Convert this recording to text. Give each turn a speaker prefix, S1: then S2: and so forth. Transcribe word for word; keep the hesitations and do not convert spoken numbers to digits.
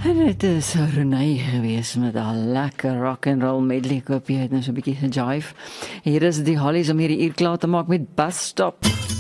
S1: En dit is Renee gewees met 'n lekker rock and roll medley. Ek hoop jy het nou so 'n bietjie gejive. Hier is die Hollies om hierdie uur klaar te maak met Bus Stop.